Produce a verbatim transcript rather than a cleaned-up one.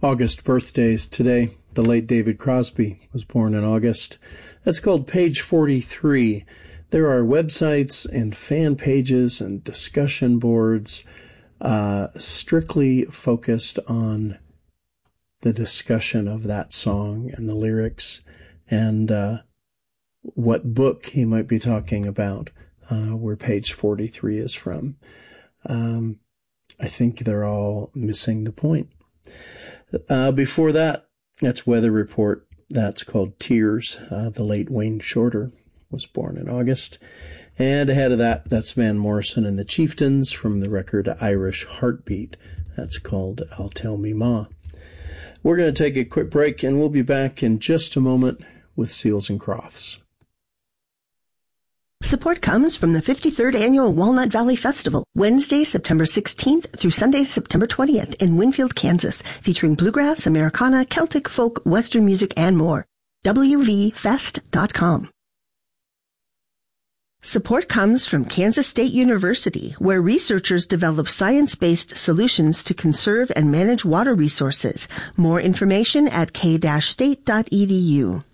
August birthdays today. The late David Crosby was born in August. That's called Page forty-three. There are websites and fan pages and discussion boards uh, strictly focused on the discussion of that song and the lyrics and uh, what book he might be talking about, uh, where Page forty-three is from. Um, I think they're all missing the point. Uh, before that, that's Weather Report. That's called Tears. Uh, the late Wayne Shorter was born in August. And ahead of that, that's Van Morrison and the Chieftains from the record Irish Heartbeat. That's called I'll Tell Me Ma. We're going to take a quick break, and we'll be back in just a moment with Seals and Crofts. Support comes from the fifty-third Annual Walnut Valley Festival, Wednesday, September sixteenth through Sunday, September twentieth in Winfield, Kansas, featuring bluegrass, Americana, Celtic folk, Western music, and more. W V fest dot com. Support comes from Kansas State University, where researchers develop science-based solutions to conserve and manage water resources. More information at k dash state dot e d u.